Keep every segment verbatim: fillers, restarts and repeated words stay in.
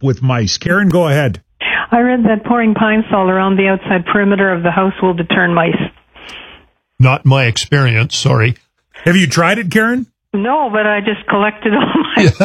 with mice. Karen, go ahead. I read that pouring pine sol around the outside perimeter of the house will deter mice. Not my experience, sorry. Have you tried it, Karen? No, but I just collected all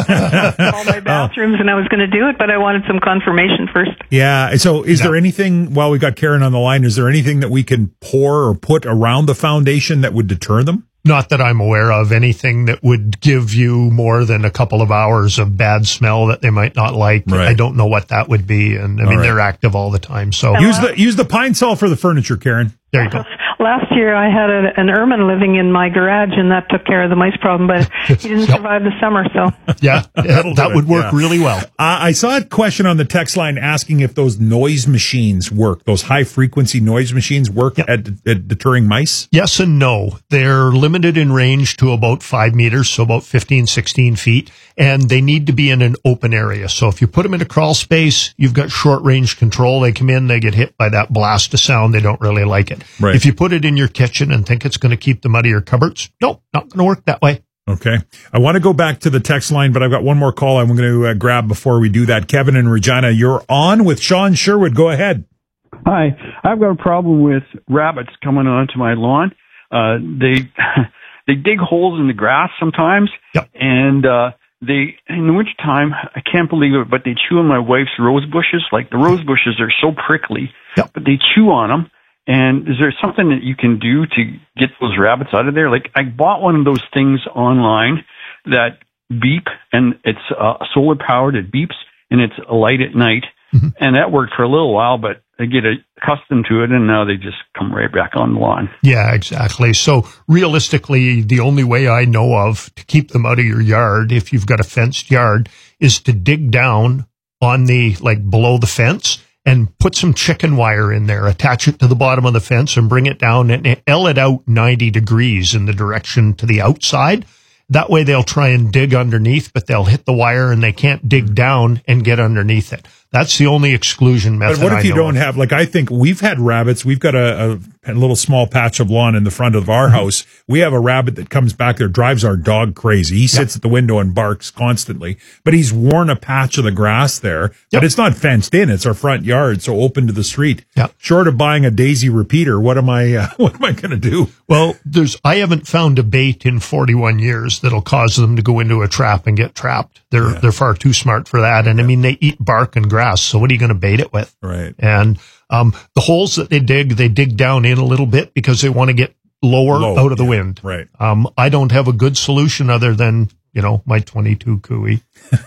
my all my bathrooms, and I was going to do it, but I wanted some confirmation first. Yeah. So is yeah. there anything, while we've got Karen on the line, is there anything that we can pour or put around the foundation that would deter them? Not that I'm aware of. Anything that would give you more than a couple of hours of bad smell that they might not like. Right. I don't know what that would be. And I mean, right. they're active all the time. So use the, use the pine sol for the furniture, Karen. There you go. Last year I had a, an ermine living in my garage, and that took care of the mice problem, but he didn't yep. survive the summer, so. Yeah, that would work yeah. really well. Uh, I saw a question on the text line asking if those noise machines work, those high-frequency noise machines work yep. at, at deterring mice? Yes and no. They're limited in range to about five meters, so about fifteen, sixteen feet, and they need to be in an open area. So if you put them in a crawl space, you've got short-range control. They come in, they get hit by that blast of sound. They don't really like it. Right. If you put it in your kitchen and think it's going to keep them out of your cupboards, nope, not going to work that way. Okay. I want to go back to the text line, but I've got one more call I'm going to uh, grab before we do that. Kevin and Regina, you're on with Sean Sherwood. Go ahead. Hi. I've got a problem with rabbits coming onto my lawn. Uh, they they dig holes in the grass sometimes, yep. and uh, they in the wintertime, I can't believe it, but they chew on my wife's rose bushes. Like, the rose bushes are so prickly, yep. but they chew on them. And is there something that you can do to get those rabbits out of there? Like, I bought one of those things online that beep, and it's uh, solar powered. It beeps, and it's a light at night. Mm-hmm. And that worked for a little while, but I get accustomed to it, and now they just come right back on the lawn. Yeah, exactly. So realistically, the only way I know of to keep them out of your yard, if you've got a fenced yard, is to dig down on the, like, below the fence, and put some chicken wire in there, attach it to the bottom of the fence and bring it down and L it out ninety degrees in the direction to the outside. That way they'll try and dig underneath, but they'll hit the wire and they can't dig down and get underneath it. That's the only exclusion method. But what if I you know don't of. have, like, I think we've had rabbits. We've got a, a, a little small patch of lawn in the front of our mm-hmm. house. We have a rabbit that comes back there, drives our dog crazy. He sits yep. at the window and barks constantly, but he's worn a patch of the grass there, yep. but it's not fenced in. It's our front yard, so open to the street. Yep. Short of buying a daisy repeater, what am I, uh, what am I going to do? Well, there's, I haven't found a bait in forty-one years that'll cause them to go into a trap and get trapped. They're, yeah. they're far too smart for that. And I mean, they eat bark and grass. So what are you going to bait it with? Right. And, um, the holes that they dig, they dig down in a little bit because they want to get lower Low, out of the yeah, wind. Right. Um, I don't have a good solution other than, you know, my twenty-two Cooey.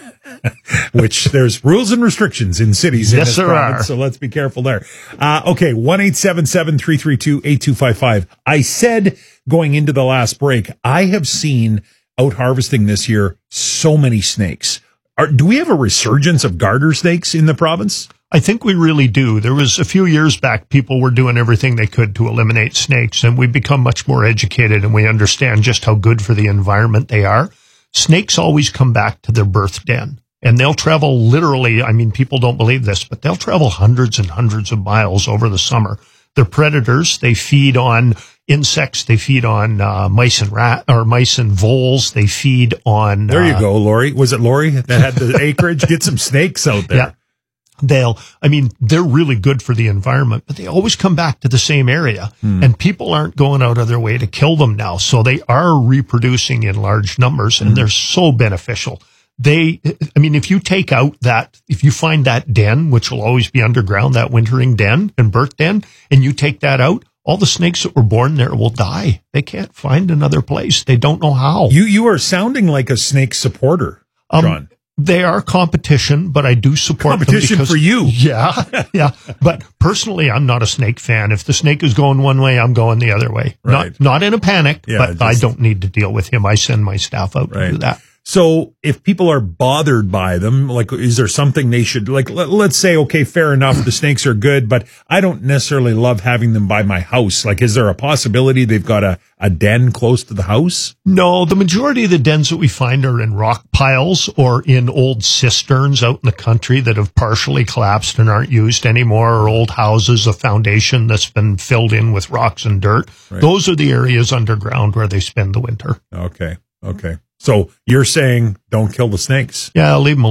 Which there's rules and restrictions in cities. Yes, in this there province, are. So let's be careful there. Uh, okay. one eight seven seven, three three two, eight two five five. I said going into the last break, I have seen out harvesting this year so many snakes. Are, do we have a resurgence of garter snakes in the province? I think we really do. There was a few years back, people were doing everything they could to eliminate snakes, and we've become much more educated and we understand just how good for the environment they are. Snakes always come back to their birth den, and they'll travel literally, I mean, people don't believe this, but they'll travel hundreds and hundreds of miles over the summer. They're predators. They feed on insects. They feed on uh, mice and rat or mice and voles. They feed on. There you uh, go, Lori. Was it Lori that had the acreage? Get some snakes out there. Yeah. They'll, I mean, they're really good for the environment, but they always come back to the same area, hmm. and people aren't going out of their way to kill them now. So they are reproducing in large numbers, and hmm. they're so beneficial. They, I mean, if you take out that, if you find that den, which will always be underground, that wintering den and birth den, and you take that out, all the snakes that were born there will die. They can't find another place. They don't know how. You, you are sounding like a snake supporter, John. Um, They are competition, but I do support competition them because, for you. Yeah, yeah. But personally, I'm not a snake fan. If the snake is going one way, I'm going the other way. Right. Not not in a panic, yeah, but just, I don't need to deal with him. I send my staff out right. to do that. So if people are bothered by them, like, is there something they should, like, let, let's say, okay, fair enough, the snakes are good, but I don't necessarily love having them by my house. Like, is there a possibility they've got a, a den close to the house? No, the majority of the dens that we find are in rock piles or in old cisterns out in the country that have partially collapsed and aren't used anymore, or old houses, a foundation that's been filled in with rocks and dirt. Right. Those are the areas underground where they spend the winter. Okay. Okay. So you're saying don't kill the snakes? Yeah, leave them alone.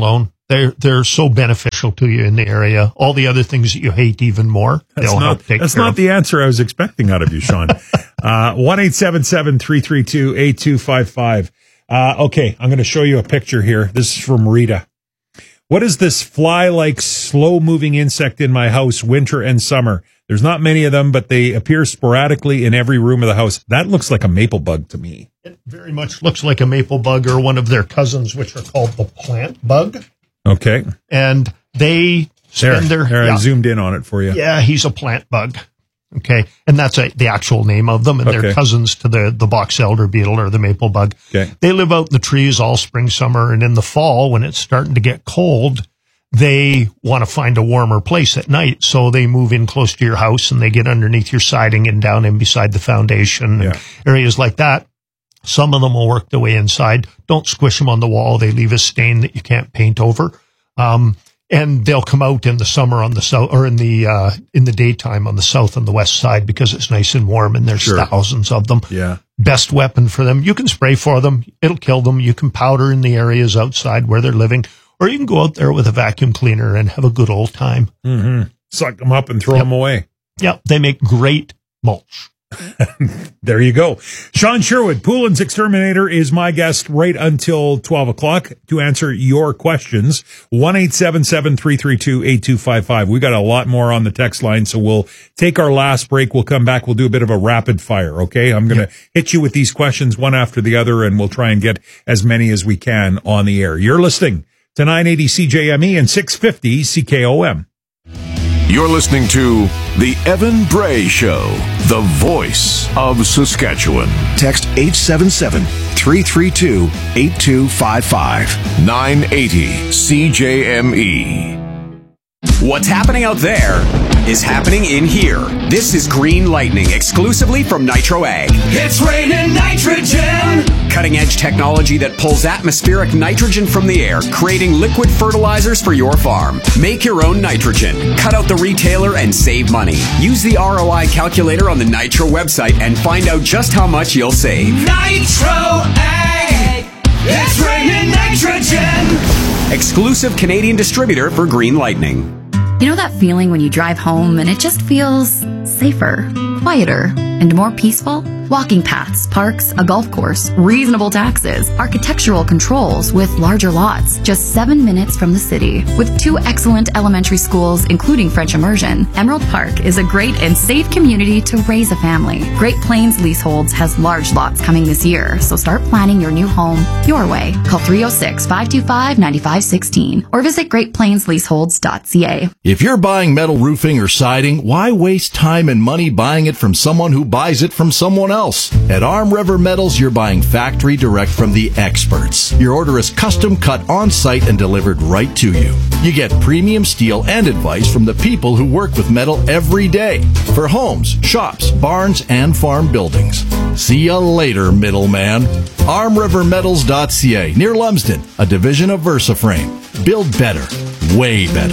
They're, they're so beneficial to you in the area. All the other things that you hate even more, That's they'll not, help take that's care not of. the answer I was expecting out of you, Sean. uh, one eight seven seven, three three two, eight two five five. Uh, okay, I'm going to show you a picture here. This is from Rita. What is this fly-like, slow-moving insect in my house, winter and summer? There's not many of them, but they appear sporadically in every room of the house. That looks like a maple bug to me. It very much looks like a maple bug or one of their cousins, which are called the plant bug. Okay. And they There, spend their... there yeah, I zoomed in on it for you. yeah, he's a plant bug. Okay. And that's a, the actual name of them. And Okay. they're cousins to the, the box elder beetle or the maple bug. Okay. They live out in the trees all spring, summer, and in the fall when it's starting to get cold, they want to find a warmer place at night. So they move in close to your house and they get underneath your siding and down in beside the foundation and Yeah. areas like that. Some of them will work their way inside. Don't squish them on the wall. They leave a stain that you can't paint over. Um, and they'll come out in the summer on the south or in the, uh, in the daytime on the south and the west side because it's nice and warm and there's Sure. thousands of them. Yeah. Best weapon for them. You can spray for them. It'll kill them. You can powder in the areas outside where they're living, or you can go out there with a vacuum cleaner and have a good old time. Mm-hmm. Suck them up and throw Yep. them away. Yep. They make great mulch. There you go. Sean Sherwood, Poulin's Exterminator, is my guest right until twelve o'clock to answer your questions. one eight seven seven, three three two, eight two five five. We got a lot more on the text line, so we'll take our last break. We'll come back. We'll do a bit of a rapid fire, okay? I'm going to hit you with these questions one after the other, and we'll try and get as many as we can on the air. You're listening to nine eighty C J M E and six fifty C K O M. You're listening to The Evan Bray Show, the voice of Saskatchewan. Text eight seven seven, three three two, eight two five five. nine eighty C J M E. What's happening out there is happening in here. This is Green Lightning, exclusively from Nitro Ag. It's raining nitrogen! Cutting-edge technology that pulls atmospheric nitrogen from the air, creating liquid fertilizers for your farm. Make your own nitrogen. Cut out the retailer and save money. Use the R O I calculator on the Nitro website and find out just how much you'll save. Nitro Ag! It's raining nitrogen! Exclusive Canadian distributor for Green Lightning. You know that feeling when you drive home and it just feels safer, quieter, and more peaceful? Walking paths, parks, a golf course, reasonable taxes, architectural controls with larger lots, just seven minutes from the city. With two excellent elementary schools, including French immersion, Emerald Park is a great and safe community to raise a family. Great Plains Leaseholds has large lots coming this year, so start planning your new home your way. Call three oh six, five two five, nine five one six or visit great plains leaseholds dot c a. If you're buying metal roofing or siding, why waste time and money buying it from someone who buys it from someone else? At Arm River Metals, you're buying factory direct from the experts. Your order is custom cut on site and delivered right to you. You get premium steel and advice from the people who work with metal every day for homes, shops, barns, and farm buildings. See you later, middleman. arm river metals dot c a, near Lumsden, a division of VersaFrame. Build better, way better.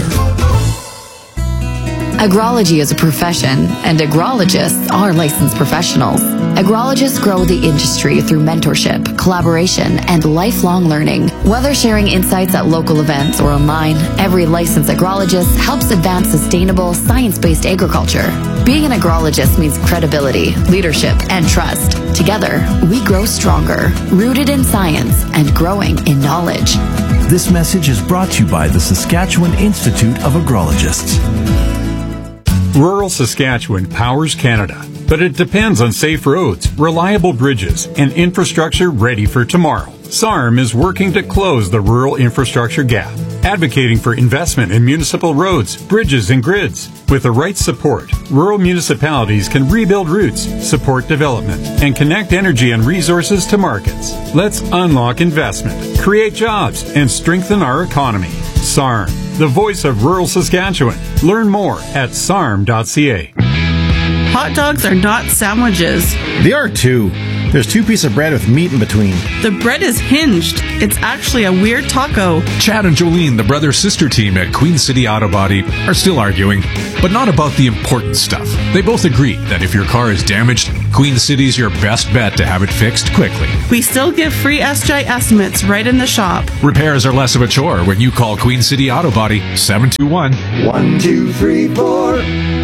Agrology is a profession, and agrologists are licensed professionals. Agrologists grow the industry through mentorship, collaboration, and lifelong learning. Whether sharing insights at local events or online, every licensed agrologist helps advance sustainable, science-based agriculture. Being an agrologist means credibility, leadership, and trust. Together, we grow stronger, rooted in science and growing in knowledge. This message is brought to you by the Saskatchewan Institute of Agrologists. Rural Saskatchewan powers Canada, but it depends on safe roads, reliable bridges, and infrastructure ready for tomorrow. S A R M is working to close the rural infrastructure gap, advocating for investment in municipal roads, bridges, and grids. With the right support, rural municipalities can rebuild routes, support development, and connect energy and resources to markets. Let's unlock investment, create jobs, and strengthen our economy. S A R M, the voice of rural Saskatchewan. Learn more at s a r m dot c a. Hot dogs are not sandwiches. They are too. There's two pieces of bread with meat in between. The bread is hinged. It's actually a weird taco. Chad and Jolene, the brother-sister team at Queen City Auto Body, are still arguing, but not about the important stuff. They both agree that if your car is damaged, Queen City's your best bet to have it fixed quickly. We still give free S J estimates right in the shop. Repairs are less of a chore when you call Queen City Auto Body seven two one, one two three four.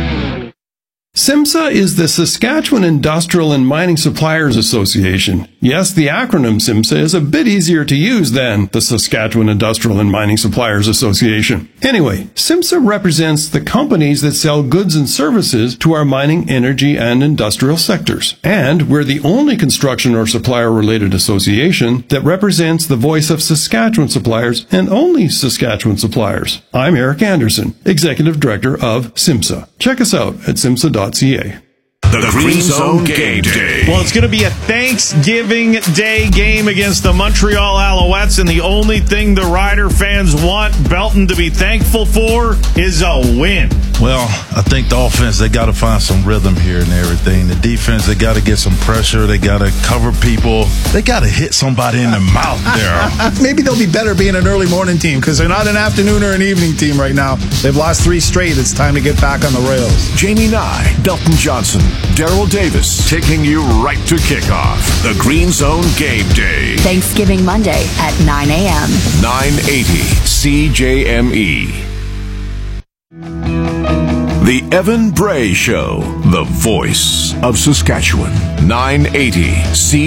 SIMSA is the Saskatchewan Industrial and Mining Suppliers Association. Yes, the acronym SIMSA is a bit easier to use than the Saskatchewan Industrial and Mining Suppliers Association. Anyway, SIMSA represents the companies that sell goods and services to our mining, energy, and industrial sectors. And we're the only construction or supplier-related association that represents the voice of Saskatchewan suppliers and only Saskatchewan suppliers. I'm Eric Anderson, Executive Director of SIMSA. Check us out at simsa dot c a. The Green Zone Game Day. Well, it's going to be a Thanksgiving Day game against the Montreal Alouettes, and the only thing the Rider fans want Belton to be thankful for is a win. Well, I think the offense, they got to find some rhythm here and everything. The defense, they got to get some pressure. They got to cover people. They got to hit somebody in the mouth there. Maybe they'll be better being an early morning team because they're not an afternoon or an evening team right now. They've lost three straight. It's time to get back on the rails. Jamie Nye, Belton Johnson, Daryl Davis, taking you right to kickoff. The Green Zone Game Day. Thanksgiving Monday at nine a.m. nine eighty C J M E. The Evan Bray Show, the voice of Saskatchewan. nine eighty C